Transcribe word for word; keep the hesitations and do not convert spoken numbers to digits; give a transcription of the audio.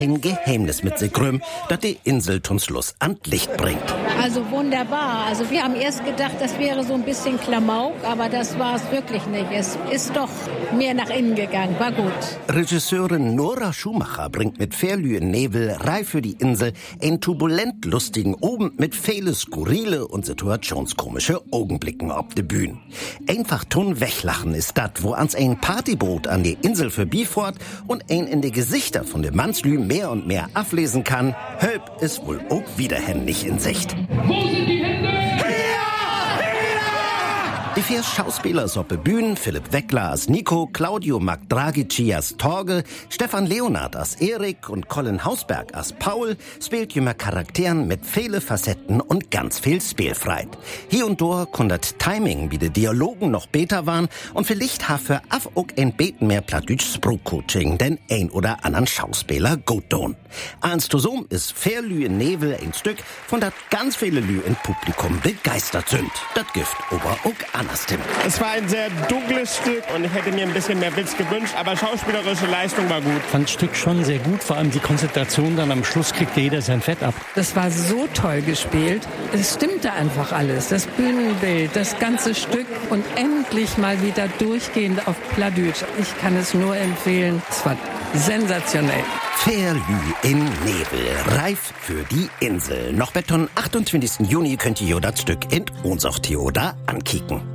ein Geheimnis mit sich rum, das die Insel zum Schluss an Licht bringt. Also wunderbar. Also wir haben erst gedacht, das wäre so ein bisschen Klamauk, aber das war es wirklich nicht. Es ist doch mehr nach innen gegangen. War gut. Regisseurin Nora Schumacher bringt mit Fairlü in Nebel Reih für die Insel einen turbulent lustigen Oben mit viele skurrile und situationskomische Augenblicken auf de Bühne. Einfach tun weglachen ist dat, wo ans ein Partyboot an die Insel vorbeifährt und ein in die Gesichter von dem Mannslü mehr und mehr ablesen kann, Hölp ist wohl auch wieder händig in Sicht. Wo sind die Hände? Die vier Schauspieler auf der Bühne, Philipp Weckler als Nico, Claudio Magdragici als Torge, Stefan Leonard als Erik und Colin Hausberg als Paul spielt jünger Charakteren mit viele Facetten und ganz viel Spielfreit. Hier und da kundert Timing, wie die Dialogen noch besser waren und vielleicht hat für af auch ein Beten mehr Plattdeutsch Sprachcoaching, denn ein oder anderen Schauspieler gut tun. Ans Tosum ist Fairlü in Nebel ein Stück, von dat ganz viele Lü im Publikum begeistert sind. Dat Gift aber auch anders Tim. Es war ein sehr dunkles Stück und ich hätte mir ein bisschen mehr Witz gewünscht, aber schauspielerische Leistung war gut. Ich fand das Stück schon sehr gut, vor allem die Konzentration, dann am Schluss kriegte jeder sein Fett ab. Das war so toll gespielt, es stimmte einfach alles, das Bühnenbild, das ganze Stück und endlich mal wieder durchgehend auf Plattdeutsch. Ich kann es nur empfehlen, es war sensationell. Fairlü in Nebel, reif für die Insel. Noch bis zum achtundzwanzigsten Juni könnt ihr das Stück in unser Theater ankicken.